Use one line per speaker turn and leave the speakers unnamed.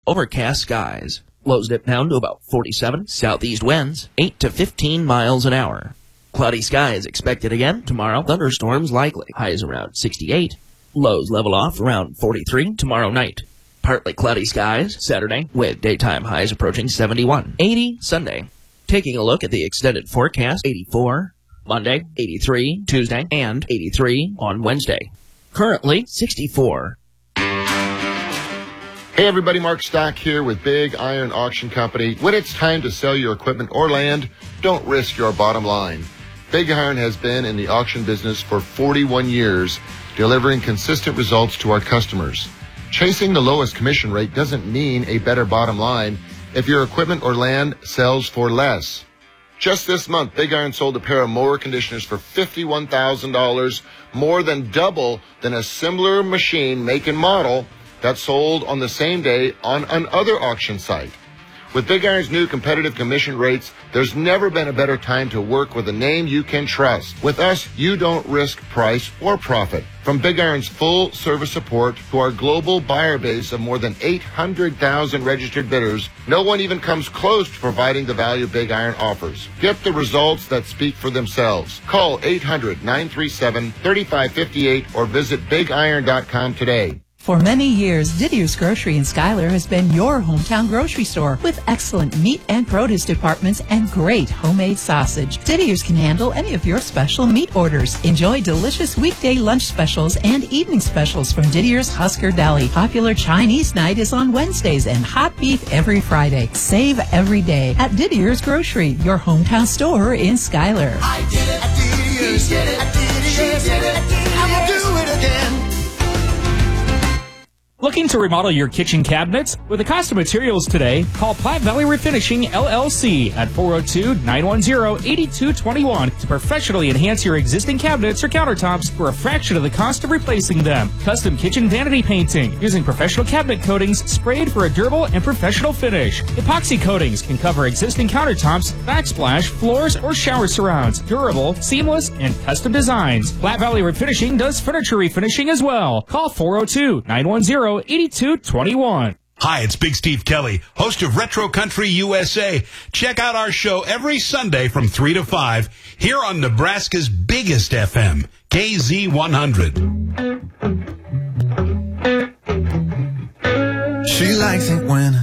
overcast skies. Lows dip down to about 47. Southeast winds, 8 to 15 miles an hour. Cloudy skies expected again tomorrow. Thunderstorms likely. Highs around 68. Lows level off around 43 tomorrow night. Partly cloudy skies Saturday with daytime highs approaching 71. 80 Sunday. Taking a look at the extended forecast, 84 Monday, 83 Tuesday, and 83 on Wednesday. Currently 64.
Hey everybody, Mark Stock here with Big Iron Auction Company. When it's time to sell your equipment or land, don't risk your bottom line. Big Iron has been in the auction business for 41 years, delivering consistent results to our customers. Chasing the lowest commission rate doesn't mean a better bottom line if your equipment or land sells for less. Just this month, Big Iron sold a pair of mower conditioners for $51,000, more than double than a similar machine make and model that sold on the same day on another auction site. With Big Iron's new competitive commission rates, there's never been a better time to work with a name you can trust. With us, you don't risk price or profit. From Big Iron's full service support to our global buyer base of more than 800,000 registered bidders, no one even comes close to providing the value Big Iron offers. Get the results that speak for themselves. Call 800-937-3558 or visit BigIron.com today.
For many years, Didier's Grocery in Schuyler has been your hometown grocery store with excellent meat and produce departments and great homemade sausage. Didier's can handle any of your special meat orders. Enjoy delicious weekday lunch specials and evening specials from Didier's Husker Deli. Popular Chinese night is on Wednesdays and hot beef every Friday. Save every day at Didier's Grocery, your hometown store in Schuyler.
I did it at Didier's. He did it at Didier's. She did it at Didier's. I will do it again.
Looking to remodel your kitchen cabinets? With the cost of materials today, call Platte Valley Refinishing, LLC at 402-910-8221 to professionally enhance your existing cabinets or countertops for a fraction of the cost of replacing them. Custom kitchen vanity painting using professional cabinet coatings sprayed for a durable and professional finish. Epoxy coatings can cover existing countertops, backsplash, floors, or shower surrounds. Durable, seamless, and custom designs. Platte Valley Refinishing does furniture refinishing as well. Call 402-910-8221.
Hi, it's Big Steve Kelly, host of Retro Country USA. Check out our show every Sunday from 3 to 5 here on Nebraska's biggest FM, KZ100.
She likes it when